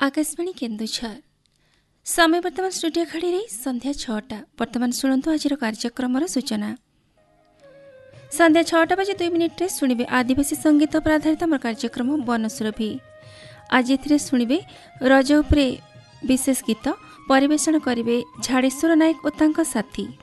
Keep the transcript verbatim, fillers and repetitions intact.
आकाशवाणी केन्दुझर समय वर्तमान स्टूडियो घड़ी संध्या छटा। वर्तमान शुणु आज कार्यक्रम सूचना। संध्या छटा बजे दुई मिनिट्रे शुणिबे आदिवासी संगीत पर आधारित आम कार्यक्रम बनसुरभि। आज ए शुणिबे रज उपरे विशेष गीत परिवेषण करिवे झाड़ेश्वर नायक और तांको साथी।